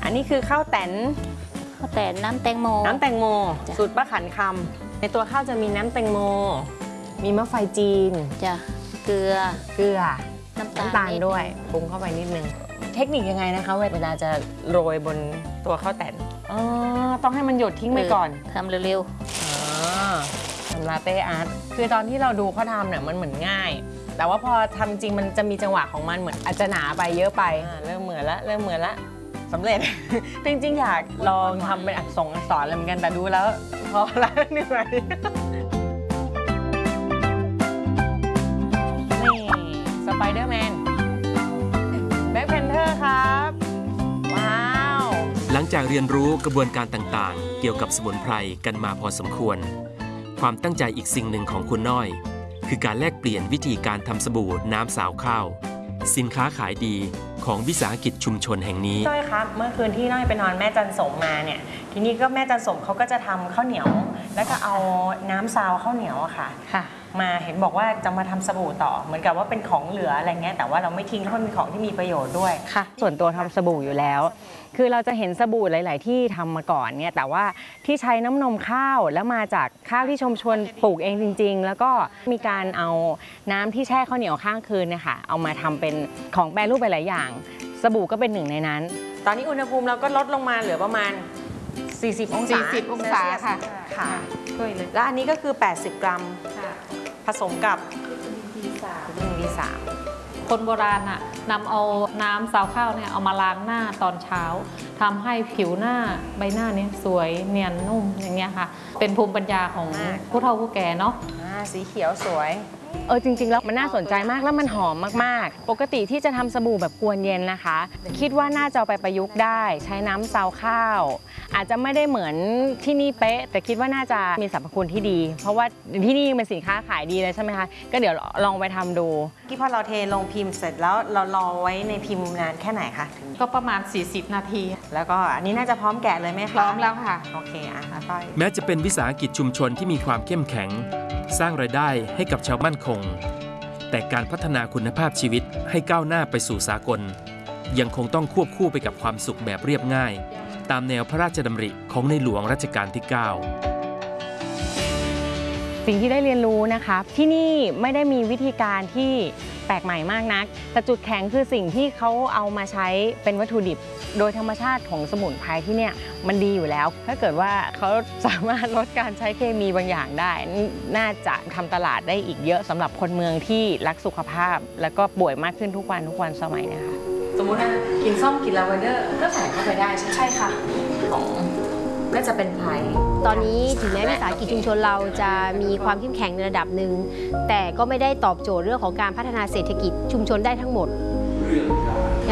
อันนี้คือข้าวแตนน้ำแตงโมสูตรป้าขันคำในตัวข้าวจะมีน้ำแตงโมมีมะไฟจีนจ้ะเกลือน้ำตาลด้วยปรุงเข้าไปนิดนึงเทคนิคยังไงนะคะเวลาจะโรยบนตัวข้าวแตนต้องให้มันหยดทิ้งไปก่อนทำเร็วทำลาเต้อาร์ตคือตอนที่เราดูเขาทำเนี่ยมันเหมือนง่ายแต่ว่าพอทำจริงมันจะมีจังหวะของมันเหมือนอาจจะหนาไปเยอะไปเริ่มเหมือนละสำเร็จ จริงๆอยากลองทำเป็นอักษรอะไรเหมือนกันแต่ดูแล้วพอละเหนื่อยนี่สไปเดอร์แมนแบ็คแพนเทอร์ครับว้าวหลังจากเรียนรู้กระบวนการต่างๆเกี่ยวกับสมุนไพรกันมาพอสมควรความตั้งใจอีกสิ่งหนึ่งของคุณน้อยคือการแลกเปลี่ยนวิธีการทำสบู่น้ำสาวข้าวสินค้าขายดีของวิสาหกิจชุมชนแห่งนี้น้อยครับเมื่อคืนที่น้อยไปนอนแม่จันสมมาเนี่ยทีนี้ก็แม่จันสมเขาก็จะทำข้าวเหนียวแล้วก็เอาน้ำซาวข้าวเหนียวอะค่ะมาเห็นบอกว่าจะมาทำสบู่ต่อเหมือนกับว่าเป็นของเหลืออะไรเงี้ยแต่ว่าเราไม่ทิ้งเพราะมันเป็นของที่มีประโยชน์ด้วยค่ะส่วนตัวทำสบู่อยู่แล้วคือเราจะเห็นสบู่หลายๆที่ทำมาก่อนเนี่ยแต่ว่าที่ใช้น้ำนมข้าวแล้วมาจากข้าวที่ชุมชนปลูกเองจริงๆแล้วก็มีการเอาน้ำที่แช่ข้าวเหนียวข้างคืนเนี่ยค่ะเอามาทำเป็นของแปรรูปไปหลายอย่างสบู่ก็เป็นหนึ่งในนั้นตอนนี้อุณหภูมิเราก็ลดลงมาเหลือประมาณ40 องศาค่ะช่วยเลยแล้วอันนี้ก็คือ80 กรัมผสมกับวิตามิน B3 คนโบราณน่ะนำเอาน้ำซาวข้าวเนี่ยเอามาล้างหน้าตอนเช้าทำให้ผิวหน้าใบหน้าเนี่ยสวยเนียนนุ่มอย่างเงี้ยค่ะเป็นภูมิปัญญาของผู้เฒ่าผู้แก่เนาะสีเขียวสวยจริงๆแล้วมันน่าสนใจมากแล้วมันหอมมากๆปกติที่จะทำสบู่แบบกวนเย็นนะคะคิดว่าน่าจะเอาไปประยุกต์ได้ใช้น้ำซาวข้าวอาจจะไม่ได้เหมือนที่นี่เป๊ะแต่คิดว่าน่าจะมีสรรพคุณที่ดีเพราะว่าที่นี่เป็นสินค้าขายดีเลยใช่ไหมคะก็เดี๋ยวลองไปทำดูที่พอเราเทลงพิมพ์เสร็จแล้วเรารอไว้ในพิมพ์นานแค่ไหนคะก็ประมาณ40 นาทีแล้วก็อันนี้น่าจะพร้อมแกะเลยไหมคะพร้อมแล้วค่ะโอเคต้อยแม้จะเป็นวิสาหกิจชุมชนที่มีความเข้มแข็งสร้างรายได้ให้กับชาวมั่นคงแต่การพัฒนาคุณภาพชีวิตให้ก้าวหน้าไปสู่สากลยังคงต้องควบคู่ไปกับความสุขแบบเรียบง่ายตามแนวพระราชดำริของในหลวงรัชกาลที่ 9 สิ่งที่ได้เรียนรู้นะคะที่นี่ไม่ได้มีวิธีการที่แปลกใหม่มากนักแต่จุดแข็งคือสิ่งที่เขาเอามาใช้เป็นวัตถุดิบโดยธรรมชาติของสมุนไพรที่เนี่ยมันดีอยู่แล้วถ้าเกิดว่าเขาสามารถลดการใช้เคมีบางอย่างได้น่าจะทำตลาดได้อีกเยอะสำหรับคนเมืองที่รักสุขภาพแล้วก็ป่วยมากขึ้นทุกวันสมัยนะคะสมมุติว่ากินส้มกินลาเวนเดอร์ก็ใส่เข้าไปได้ใช่ค่ะของน่าจะเป็นไพรตอนนี้ถึงแม้วิสาหกิจชุมชนเราจะมีความเข้มแข็งในระดับหนึ่งแต่ก็ไม่ได้ตอบโจทย์เรื่องของการพัฒนาเศรษฐกิจชุมชนได้ทั้งหมด